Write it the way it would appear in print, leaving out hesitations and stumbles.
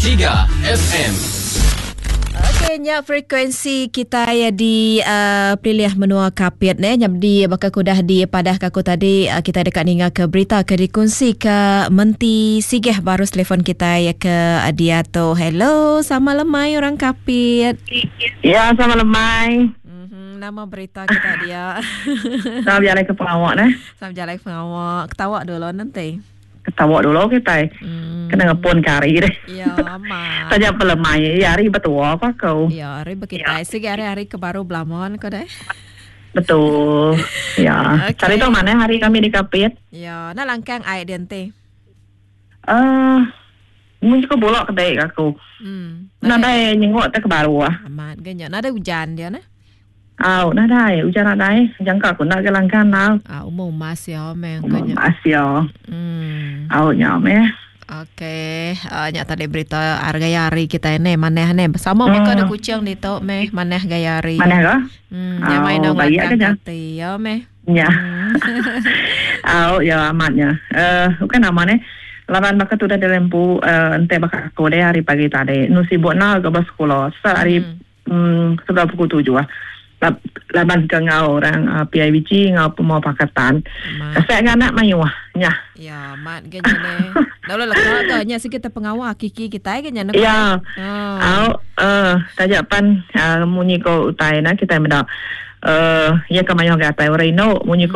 103 FM. Okey, nya frekuensi kita ya di pilih menua kapit ne nyam di bakal kudah di padah kaku tadi kita dekat ninga ke berita ke dikongsi ke menti sigeh baru telefon kita ya ke Adiato. Hello, sama lemai orang kapit. Ya, sama lemai. Nama berita kita dia. Sama jalan ke pengawak nah. Sama jalan pengawak. Ketawa dulu nanti. Ketawa dulu kita. Kena ngepon kari deh. Ya, amat. Tanya pelemai, ya hari betul apa kau? Ya, hari kita. Sige hari-hari ke baru belamon kau deh. Betul. Ya. Okay. Cari tahu mana hari kami di kapit? Ya, na langkang ai dente. Mungkin kau bolak kedai aku. Nada nyengok tak baru ah. Amat ganyan. Nada hujan dia na. Nah đây, hujan ada. Jangka aku nak jalankan now. Umum masih meng Ganyan. ganyan. Asia. Nyam Okey, nya tadi berita harga yari kita ini maneh ne. Sama mereka ada kucing di tok meh maneh gayari. Mana kah? Ya main nang baik aja. Ya meh. Ya. Ya amatnya. Bukan namanya. Laban baka tu dah lempu ente baka aku deh hari pagi tadi. Nu sibuk na ke sekolah. Hari sudah pukul 7 ah. Laban ke ngau orang PIBG ngau pemau pakatan. Saya nak mayu ah. Ya, mat ganyan ne. Dalam lekak ke nya kita pengawal kiki kita ganyan. Ya. Tajapan munyi ko utai na kita mendak. Ya kamayo gatai Reno munyi